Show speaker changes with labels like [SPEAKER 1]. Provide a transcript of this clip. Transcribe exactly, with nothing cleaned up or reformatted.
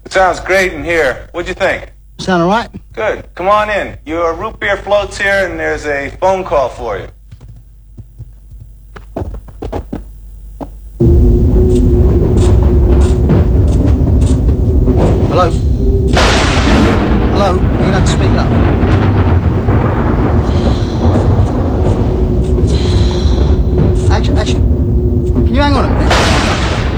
[SPEAKER 1] Sounds great in here. What'd you think?
[SPEAKER 2] Sound all right?
[SPEAKER 1] Good. Come on in. Your root beer floats here, and there's a phone call for you.